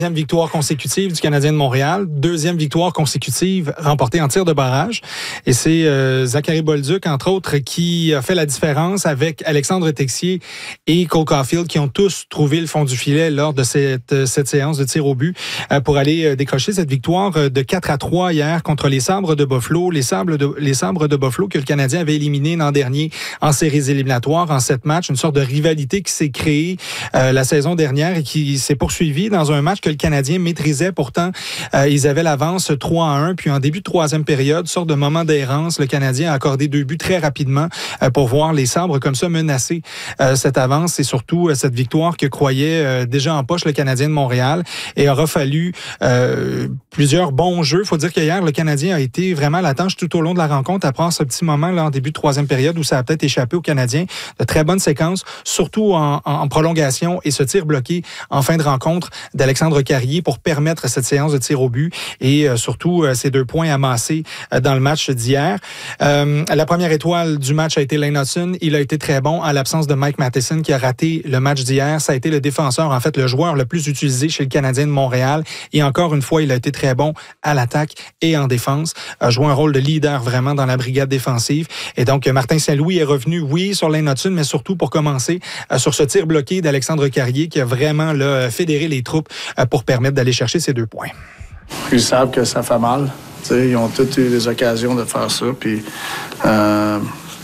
Deuxième victoire consécutive du Canadien de Montréal. Deuxième victoire consécutive remportée en tir de barrage. Et c'est Zachary Bolduc, entre autres, qui a fait la différence avec Alexandre Texier et Cole Caulfield, qui ont tous trouvé le fond du filet lors de cette séance de tir au but pour aller décrocher cette victoire de 4-3 hier contre les Sabres de Buffalo. Les Sabres de Buffalo que le Canadien avait éliminé l'an dernier en séries éliminatoires, en 7 matchs. Une sorte de rivalité qui s'est créée la saison dernière et qui s'est poursuivie dans un match que le Canadien maîtrisait. Pourtant, ils avaient l'avance 3-1. Puis en début de troisième période, sorte de moment d'errance, le Canadien a accordé 2 buts très rapidement pour voir les Sabres comme ça menacer cette avance et surtout cette victoire que croyait déjà en poche le Canadien de Montréal. Et il aura fallu plusieurs bons jeux. Il faut dire qu'hier, le Canadien a été vraiment à la tâche tout au long de la rencontre, à part ce petit moment là en début de troisième période où ça a peut-être échappé aux Canadiens. De très bonnes séquences, surtout en prolongation et ce tir bloqué en fin de rencontre d'Alexandre Carrier pour permettre cette séance de tir au but et surtout ces 2 points amassés dans le match d'hier. La première étoile du match a été Lane Hutson. Il a été très bon à l'absence de Mike Matheson qui a raté le match d'hier. Ça a été le défenseur, en fait, le joueur le plus utilisé chez le Canadien de Montréal. Et encore une fois, il a été très bon à l'attaque et en défense. A joué un rôle de leader vraiment dans la brigade défensive. Et donc, Martin Saint-Louis est revenu, oui, sur Lane Hutson, mais surtout pour commencer sur ce tir bloqué d'Alexandre Carrier qui a vraiment là, fédéré les troupes pour permettre d'aller chercher ces 2 points. Ils savent que ça fait mal. T'sais, ils ont toutes eu des occasions de faire ça. Puis, ça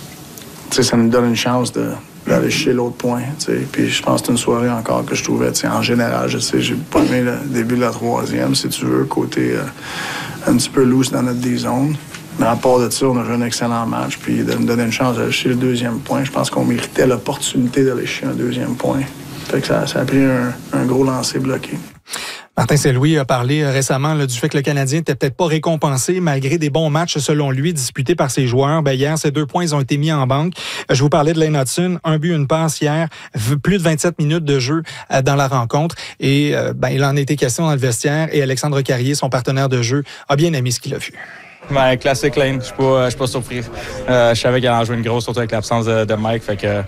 nous donne une chance d'aller chercher l'autre point. Puis, je pense que c'est une soirée encore que je trouvais, en général, j'ai pas aimé le début de la troisième, si tu veux, côté un petit peu loose dans notre D-zone. Mais à part de ça, on a joué un excellent match. Puis, de nous donner une chance d'aller chercher le 2e point, je pense qu'on méritait l'opportunité d'aller chercher un 2e point. Fait que ça a pris un gros lancer bloqué. Martin Saint-Louis a parlé récemment du fait que le Canadien n'était peut-être pas récompensé malgré des bons matchs, selon lui, disputés par ses joueurs. Hier, ces 2 points, ils ont été mis en banque. Je vous parlais de Lane Hutson, 1 but, 1 passe hier, plus de 27 minutes de jeu dans la rencontre. Et il en a été question dans le vestiaire et Alexandre Carrier, son partenaire de jeu, a bien aimé ce qu'il a vu. Classique Lane, je suis pas surpris. Je savais qu'elle en jouait une grosse, surtout avec l'absence de Mike. Fait que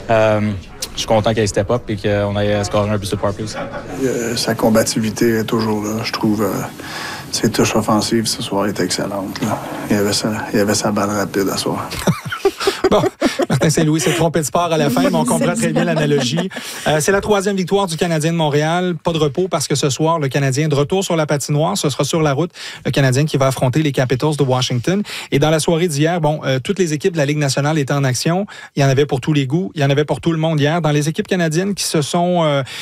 je suis content qu'elle step up et qu'on ait scoré un but sur le power play. Sa combativité est toujours là. Je trouve ses touches offensives ce soir est excellente. Là. Il avait sa balle rapide à soir. Bon, Martin Saint-Louis s'est trompé de sport à la fin, mais on comprend très bien l'analogie. C'est la 3e victoire du Canadien de Montréal. Pas de repos parce que ce soir, le Canadien est de retour sur la patinoire. Ce sera sur la route. Le Canadien qui va affronter les Capitals de Washington. Et dans la soirée d'hier, toutes les équipes de la Ligue nationale étaient en action. Il y en avait pour tous les goûts. Il y en avait pour tout le monde hier. Dans les équipes canadiennes qui se sont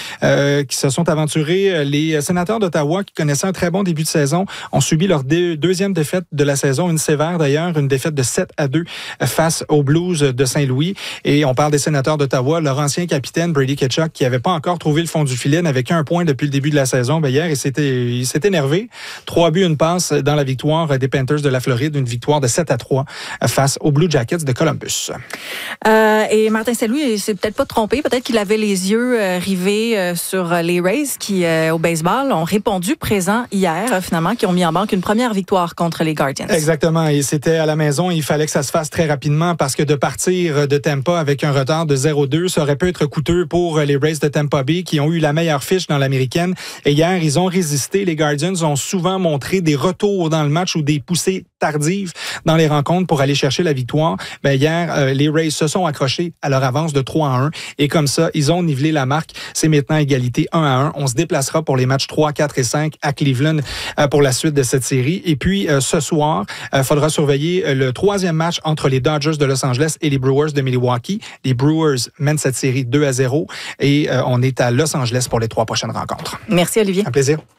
aventurées, les Sénateurs d'Ottawa, qui connaissaient un très bon début de saison, ont subi leur 2e défaite de la saison, une sévère d'ailleurs, une défaite de 7-2 face aux Blues de Saint-Louis. Et on parle des Sénateurs d'Ottawa. Leur ancien capitaine, Brady Tkachuk, qui n'avait pas encore trouvé le fond du filet, n'avait qu'un point depuis le début de la saison. Hier, il s'est énervé. 3 buts, 1 passe dans la victoire des Panthers de la Floride. Une victoire de 7-3 face aux Blue Jackets de Columbus. Et Martin Saint-Louis, il s'est peut-être pas trompé. Peut-être qu'il avait les yeux rivés sur les Rays qui, au baseball, ont répondu présent hier, finalement, qui ont mis en banque une première victoire contre les Guardians. Exactement. Et c'était à la maison. Il fallait que ça se fasse très rapidement parce que de partir de Tampa avec un retard de 0-2, ça aurait pu être coûteux pour les Rays de Tampa Bay qui ont eu la meilleure fiche dans l'américaine. Et hier, ils ont résisté. Les Guardians ont souvent montré des retours dans le match ou des poussées tardives dans les rencontres pour aller chercher la victoire. Hier, les Rays se sont accrochés à leur avance de 3-1 et comme ça, ils ont nivelé la marque. C'est maintenant égalité 1-1. On se déplacera pour les matchs 3, 4 et 5 à Cleveland pour la suite de cette série. Et puis, ce soir, il faudra surveiller le 3e match entre les Dodgers de Los Angeles et les Brewers de Milwaukee. Les Brewers mènent cette série 2-0 et on est à Los Angeles pour les 3 prochaines rencontres. Merci, Olivier. Un plaisir.